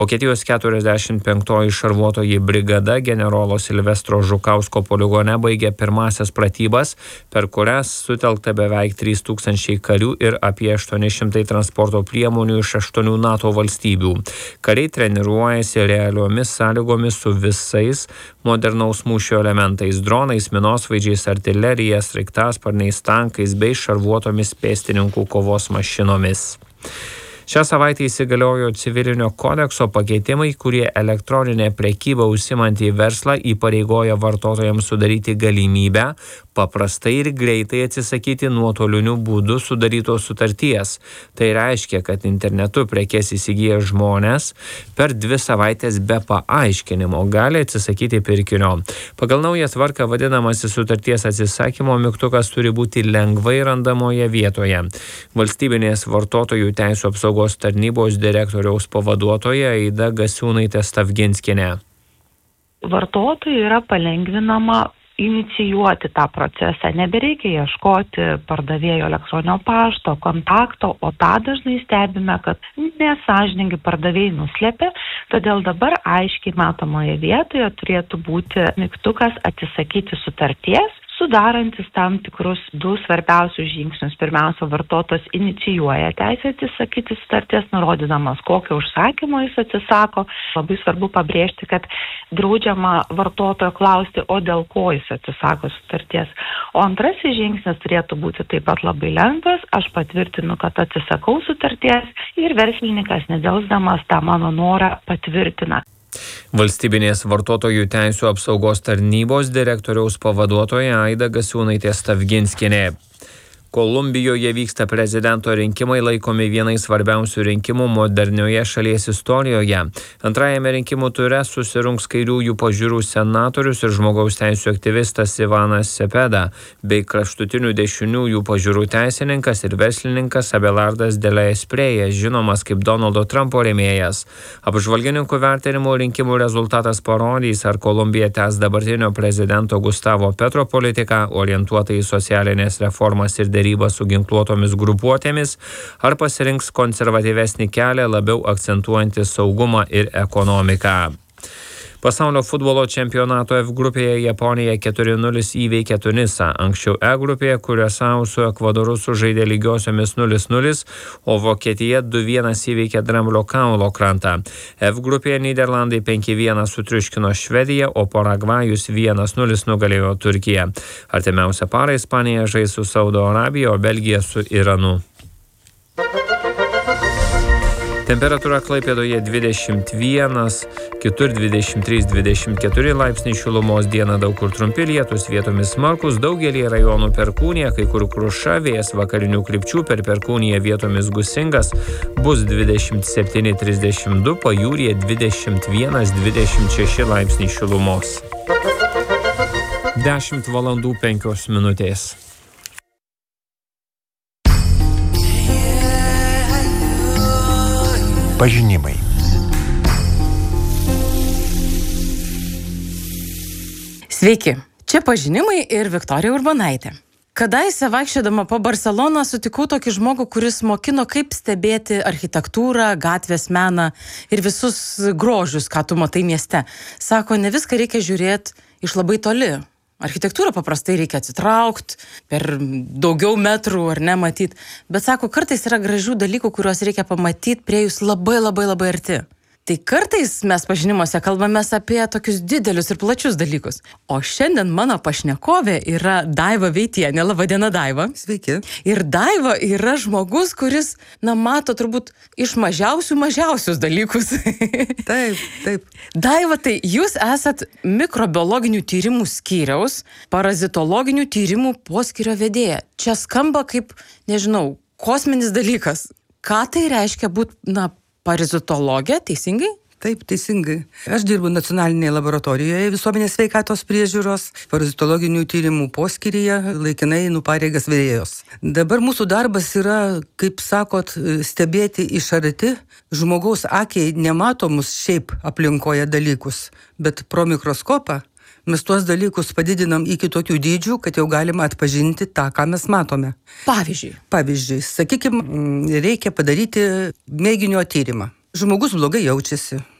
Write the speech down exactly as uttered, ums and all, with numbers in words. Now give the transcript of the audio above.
Vokietijos keturiasdešimt penktoji šarvuotoji brigada generolo Silvestro Žukausko poligone baigė pirmąsias pratybas, per kurias sutelkta beveik trys tūkstančiai karių ir apie aštuoni šimtai transporto priemonių iš aštuonių NATO valstybių. Kariai treniruojasi realiomis sąlygomis su visais modernaus mūšio elementais – dronais, minosvaidžiais, artilerija, sraigtasparniais, tankais bei šarvuotomis pėstininkų kovos mašinomis. Šią savaitę įsigaliojo civilinio kodekso pakeitimai, kurie elektroninę prekybą užsimantį verslą įpareigoja vartotojams sudaryti galimybę paprastai ir greitai atsisakyti nuotoliniu būdu sudarytos sutarties. Tai reiškia, kad internetu prekes įsigyja žmonės per dvi savaitės be paaiškinimo gali atsisakyti pirkinio. Pagal naują tvarką vadinamasis sutarties atsisakymo mygtukas turi būti lengvai randamoje vietoje. Valstybinės vartotojų teisių apsaugos tarnybos direktoriaus pavaduotoja Aida Gasiūnaitė Stavginskienė. Vartotojui yra palengvinama inicijuoti tą procesą. Nebereikia ieškoti pardavėjo elektroninio pašto, kontakto, o tą dažnai stebime, kad nesąžiningi pardavėjai nuslėpė, todėl dabar aiškiai matomoje vietoje turėtų būti mygtukas atsisakyti sutarties, sudarantis tam tikrus du svarbiausius žingsnius. Pirmiausia, vartotojas inicijuoja teisę atsisakyti sutarties, nurodydamas, kokio užsakymo jis atsisako. Labai svarbu pabrėžti, kad draudžiama vartotojo klausti, o dėl ko jis atsisako sutarties. O antrasis žingsnis turėtų būti taip pat labai lengvas. Aš patvirtinu, kad atsisakau sutarties ir verslininkas nedelsdamas tą mano norą patvirtina. Valstybinės vartotojų teisių apsaugos tarnybos direktoriaus pavaduotoja Aida Gasiūnaitė Stavginskienė. Kolumbijoje vyksta prezidento rinkimai, laikomi vienais svarbiausių rinkimų modernioje šalies istorijoje. Antrajame rinkimų ture susirungs kairiųjų pažiūrų senatorius ir žmogaus teisių aktyvistas Ivanas Cepeda, bei kraštutinių dešiniųjų pažiūrų teisininkas ir verslininkas Abelardas de la Espriella, žinomas kaip Donaldo Trumpo rėmėjas. Apžvalgininkų vertinimų rinkimų rezultatas parodys, ar Kolumbija tęs dabartinio prezidento Gustavo Petro politiką, orientuotą į socialinės reformas ir derybą su ginkluotomis grupuotėmis, ar pasirinks konservatyvesnį kelią, labiau akcentuojantį saugumą ir ekonomiką. Pasaulio futbolo čempionato F grupėje Japonija keturi nulis įveikė Tunisą. Anksčiau E grupėje Kuriosau su Ekvadoru sužaidė lygiosiomis nulis nulis, o Vokietija du vienas įveikė Dramblio kaulo krantą. F grupėje Nyderlandai penki vienas sutriuškino Švediją, o Paragvajus vienas nulis nugalėjo Turkiją. Artimiausią parą Ispanija žais su Saudo Arabija, o Belgija su Iranu. Temperatūra Klaipėdoje dvidešimt vienas, kitur dvidešimt trys dvidešimt keturi laipsniai šilumos, dieną daug kur trumpi lietūs, vietomis smarkūs, daugelį rajonų perkūnija, kai kur kruša, vėjas vakarinių krypčių, per perkūniją vietomis gūsingas, bus dvidešimt septyni trisdešimt du, pajūryje dvidešimt vienas dvidešimt šeši laipsniai šilumos. dešimt valandų penkios minutės. Pažinimai. Sveiki, čia pažinimai ir Viktorija Urbonaitė. Kadaise vaikščiodama po Barceloną sutikau tokį žmogų, kuris mokino, kaip stebėti architektūrą, gatvės meną ir visus grožius, ką tu matai mieste. Sako, ne viską reikia žiūrėti iš labai toli. Architektūrą paprastai reikia atsitraukti, per daugiau metrų ar ne matyti. Bet sako, kartais yra gražių dalykų, kuriuos reikia pamatyti prie jūs labai labai labai arti. Tai kartais mes pažinimuose kalbamės apie tokius didelius ir plačius dalykus. O šiandien mano pašnekovė yra Daiva Veitienė. Labą dieną, Daiva. Sveiki. Ir Daiva yra žmogus, kuris, na, mato turbūt iš mažiausių mažiausius dalykus. Taip, taip. Daiva, tai jūs esat mikrobiologinių tyrimų skyriaus, parazitologinių tyrimų poskyrio vedėja. Čia skamba kaip, nežinau, kosminis dalykas. Ką tai reiškia būti, na, parazitologė, teisingai? Taip, teisingai. Aš dirbu nacionalinėje laboratorijoje visuomenės sveikatos priežiūros, parazitologinių tyrimų poskyryje, laikinai einu pareigas vedėjos. Dabar mūsų darbas yra, kaip sakot, stebėti iš arti žmogaus akiai nematomus šiaip aplinkoje dalykus, bet pro mikroskopą mes tuos dalykus padidinam iki tokių dydžių, kad jau galima atpažinti tą, ką mes matome. Pavyzdžiui. Pavyzdžiui, sakykime, reikia padaryti mėginio tyrimą. Žmogus blogai jaučiasi.